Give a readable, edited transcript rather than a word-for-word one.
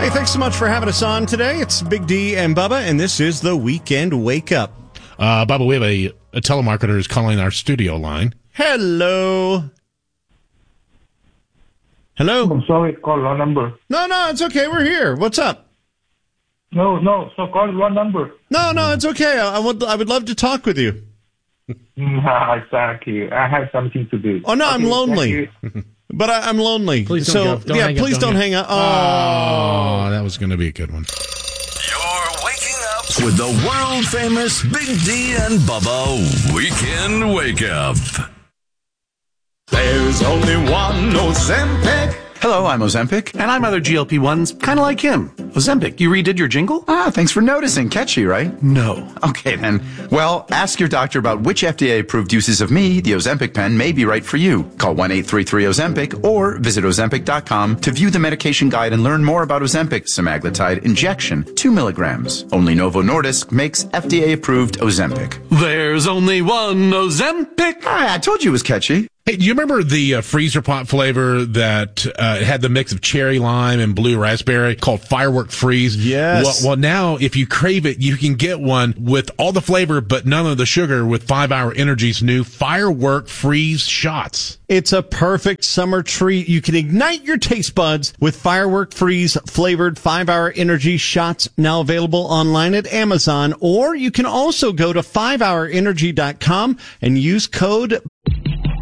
Hey, thanks so much for having us on today. It's Big D and Bubba, and this is the Weekend Wake Up. Bubba, we have a telemarketer who's calling our studio line. Hello. Hello. I'm sorry, call wrong number. No, it's okay. We're here. What's up? No, so call wrong number. No, it's okay. I would love to talk with you. Exactly. I have something to do. Oh, no, I'm lonely. But I'm lonely. Please don't please don't hang up. Oh, that was going to be a good one. You're waking up with the world-famous Big D and Bubba Weekend Wake Up. There's only one Ozempic. Hello, I'm Ozempic. And I'm other GLP-1s, kind of like him. Ozempic, you redid your jingle? Thanks for noticing. Catchy, right? No. Okay, then. Well, ask your doctor about which FDA-approved uses of me, the Ozempic pen, may be right for you. Call 1-833-OZEMPIC or visit Ozempic.com to view the medication guide and learn more about Ozempic semaglutide injection, 2 milligrams. Only Novo Nordisk makes FDA-approved Ozempic. There's only one Ozempic. I told you it was catchy. Hey, do you remember the freezer pot flavor that had the mix of cherry lime and blue raspberry called Firework Freeze? Yes. Well, now if you crave it, you can get one with all the flavor but none of the sugar with 5 Hour Energy's new Firework Freeze shots. It's a perfect summer treat. You can ignite your taste buds with Firework Freeze flavored 5 Hour Energy shots, now available online at Amazon, or you can also go to 5hourenergy.com and use code